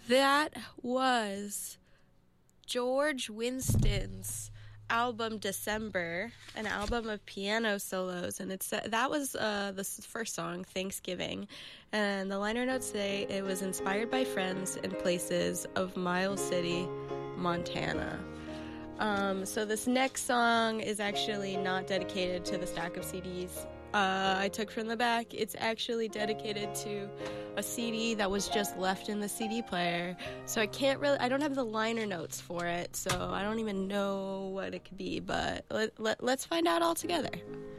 That was George Winston's album December, an album of piano solos, and that was the first song, Thanksgiving, and the liner notes say it was inspired by friends and places of Miles City, Montana. So this next song is actually not dedicated to the stack of CDs I took from the back. It's actually dedicated to a CD that was just left in the CD player. So I don't have the liner notes for it, so I don't even know what it could be, but let's find out all together.